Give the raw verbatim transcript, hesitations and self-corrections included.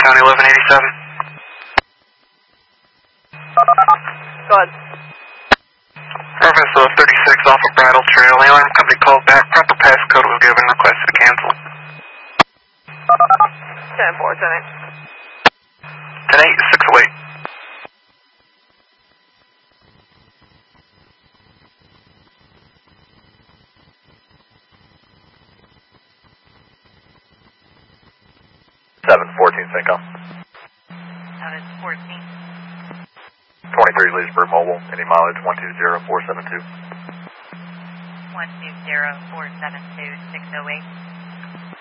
County eleven eighty-seven. Go ahead. Reference to thirty-six off of Bridle Trail. The alarm company called back. Proper passcode was given. Requested to cancel. ten four, ten eight. ten eight, six oh eight. seven fourteen, Cinco. seven fourteen. twenty-three Leesburg Mobile, any mileage one two zero four seven two. one two zero four seven two, six oh eight.